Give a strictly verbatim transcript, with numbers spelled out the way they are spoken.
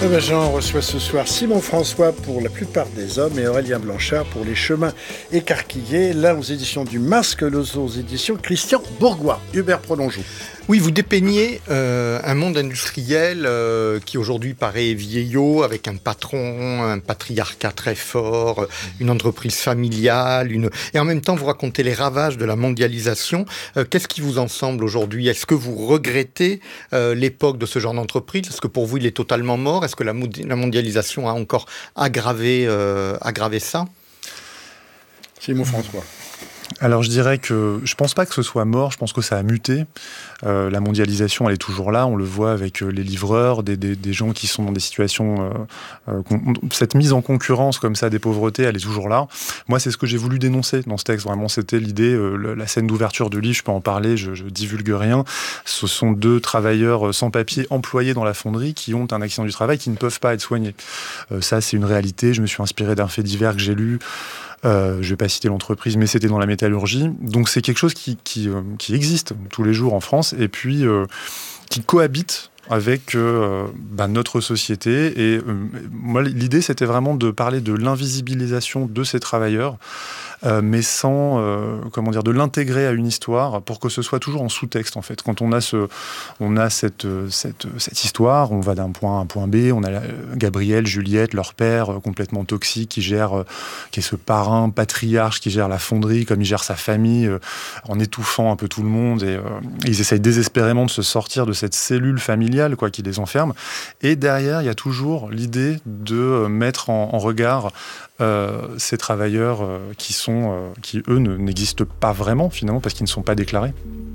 Eh ben, Jean reçoit ce soir Simon François pour La plupart des hommes et Aurélien Blanchard pour Les chemins écarquillés, là aux éditions du Masque, l'autre aux éditions Christian Bourgois. Hubert Prolongeau. Oui, vous dépeignez euh, un monde industriel euh, qui aujourd'hui paraît vieillot, avec un patron, un patriarcat très fort, une entreprise familiale, une... et en même temps vous racontez les ravages de la mondialisation. Euh, qu'est-ce qui vous en semble aujourd'hui ? Est-ce que vous regrettez euh, l'époque de ce genre d'entreprise ? Est-ce que pour vous il est totalement mort ? Est-ce que la, mod- la mondialisation a encore aggravé, euh, aggravé ça ? Simon François. Alors je dirais que je pense pas que ce soit mort, je pense que ça a muté. Euh, la mondialisation, elle est toujours là, on le voit avec euh, les livreurs, des, des, des gens qui sont dans des situations... Euh, euh, con... Cette mise en concurrence comme ça des pauvretés, elle est toujours là. Moi, c'est ce que j'ai voulu dénoncer dans ce texte, vraiment, c'était l'idée, euh, le, la scène d'ouverture du livre, je peux en parler, je, je divulgue rien. Ce sont deux travailleurs sans papier employés dans la fonderie qui ont un accident du travail, qui ne peuvent pas être soignés. Euh, ça, c'est une réalité, je me suis inspiré d'un fait divers que j'ai lu. Euh, je ne vais pas citer l'entreprise, mais c'était dans la métallurgie. Donc c'est quelque chose qui, qui, euh, qui existe tous les jours en France et puis euh, qui cohabite avec euh, bah, notre société. Et euh, moi, l'idée, c'était vraiment de parler de l'invisibilisation de ces travailleurs, euh, mais sans, euh, comment dire, de l'intégrer à une histoire pour que ce soit toujours en sous-texte, en fait. Quand on a, ce, on a cette, cette, cette histoire, on va d'un point A à un point B, on a Gabriel, Juliette, leur père, euh, complètement toxique, qui gère, euh, qui est ce parrain patriarche, qui gère la fonderie, comme il gère sa famille, euh, en étouffant un peu tout le monde, et euh, ils essayent désespérément de se sortir de cette cellule familiale, quoi, qui les enferme. Et derrière, il y a toujours l'idée de mettre en, en regard euh, ces travailleurs euh, qui sont, euh, qui eux ne, n'existent pas vraiment finalement parce qu'ils ne sont pas déclarés.